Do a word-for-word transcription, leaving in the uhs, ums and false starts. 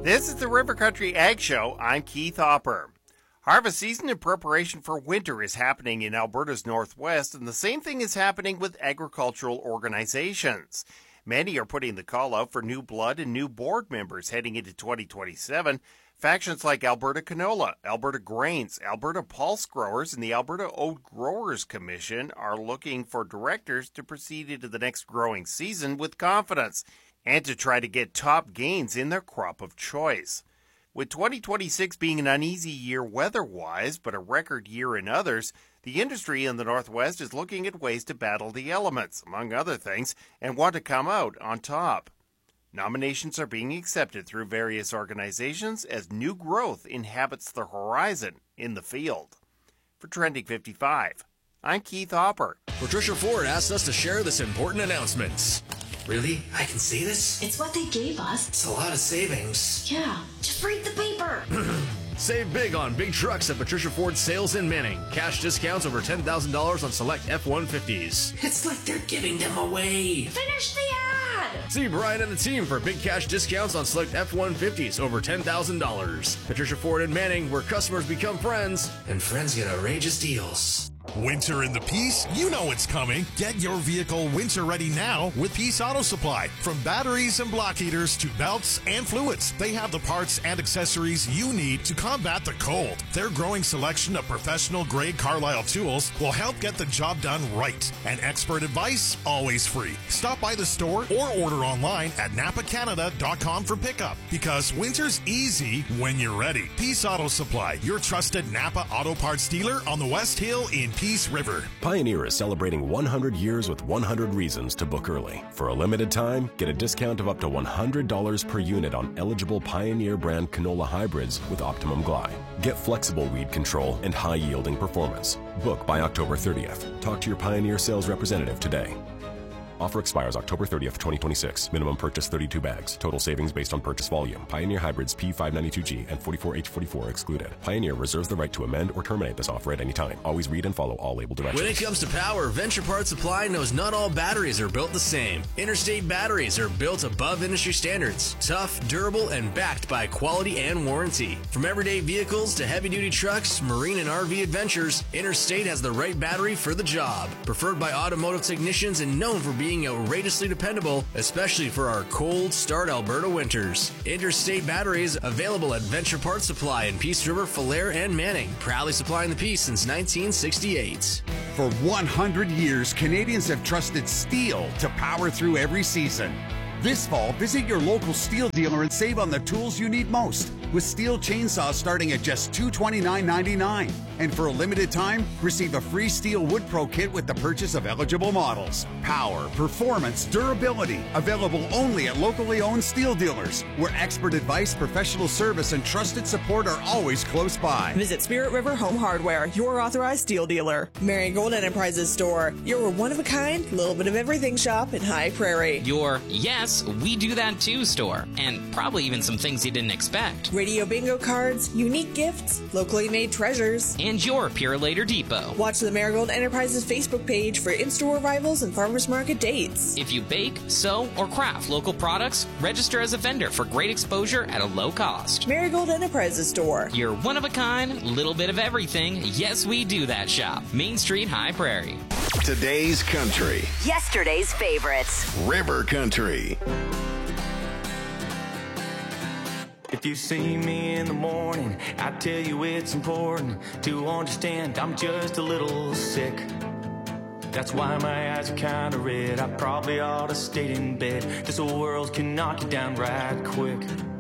This is the River Country Ag Show. I'm Keith Hopper. Harvest season in preparation for winter is happening in Alberta's northwest, and the same thing is happening with agricultural organizations. Many are putting the call out for new blood and new board members heading into twenty twenty-seven. Factions like Alberta Canola, Alberta Grains, Alberta Pulse Growers, and the Alberta Oat Growers Commission are looking for directors to proceed into the next growing season with confidence and to try to get top gains in their crop of choice. With twenty twenty-six being an uneasy year weather-wise, but a record year in others, the industry in the Northwest is looking at ways to battle the elements, among other things, and want to come out on top. Nominations are being accepted through various organizations as new growth inhabits the horizon in the field. For Trending fifty-five, I'm Keith Hopper. Patricia Ford asked us to share this important announcement. Really? I can see this? It's what they gave us. It's a lot of savings. Yeah, just read the paper. Save big on big trucks at Patricia Ford Sales in Manning. Cash discounts over ten thousand dollars on select F one fifties. It's like they're giving them away. Finish the ad! See Brian and the team for big cash discounts on select F one fifties over ten thousand dollars. Patricia Ford in Manning, where customers become friends. And friends get outrageous deals. Winter in the Peace? You know it's coming. Get your vehicle winter ready now with Peace Auto Supply. From batteries and block heaters to belts and fluids, they have the parts and accessories you need to combat the cold. Their growing selection of professional-grade Carlisle tools will help get the job done right. And expert advice, always free. Stop by the store or order online at napa canada dot com for pickup, because winter's easy when you're ready. Peace Auto Supply, your trusted Napa Auto Parts dealer on the West Hill in Peace River. Pioneer is celebrating one hundred years with one hundred reasons to book early. For a limited time, get a discount of up to one hundred dollars per unit on eligible Pioneer brand canola hybrids with Optimum Gly. Get flexible weed control and high-yielding performance. Book by October thirtieth. Talk to your Pioneer sales representative today. Offer expires October thirtieth, twenty twenty-six. Minimum purchase thirty-two bags. Total savings based on purchase volume. Pioneer hybrids P five ninety-two G and forty-four H forty-four excluded. Pioneer reserves the right to amend or terminate this offer at any time. Always read and follow all label directions. When it comes to power, Venture Parts Supply knows not all batteries are built the same. Interstate batteries are built above industry standards. Tough, durable, and backed by quality and warranty. From everyday vehicles to heavy-duty trucks, marine and R V adventures, Interstate has the right battery for the job. Preferred by automotive technicians and known for being being outrageously dependable, especially for our cold start Alberta winters. Interstate batteries available at Venture Parts Supply in Peace River, Falher, and Manning, proudly supplying the Peace since nineteen sixty-eight. For one hundred years, Canadians have trusted steel to power through every season. This fall, visit your local steel dealer and save on the tools you need most, with steel chainsaws starting at just two hundred twenty-nine ninety-nine. And for a limited time, receive a free Steel Wood Pro kit with the purchase of eligible models. Power, performance, durability, available only at locally owned steel dealers, where expert advice, professional service, and trusted support are always close by. Visit Spirit River Home Hardware, your authorized steel dealer. Marigold Enterprises store, your one-of-a-kind, little bit of everything shop in High Prairie. Your yes, we do that too store, and probably even some things you didn't expect. Radio bingo cards, unique gifts, locally made treasures. And your Purolator Depot. Watch the Marigold Enterprises Facebook page for in-store arrivals and farmers market dates. If you bake, sew, or craft local products, register as a vendor for great exposure at a low cost. Marigold Enterprises store. Your one-of-a-kind, little bit of everything. Yes, we do that shop. Main Street, High Prairie. Today's country. Yesterday's favorites. River Country. If you see me in the morning, I tell you it's important to understand I'm just a little sick. That's why my eyes are kinda red. I probably ought to stay in bed. This old world can knock you down right quick.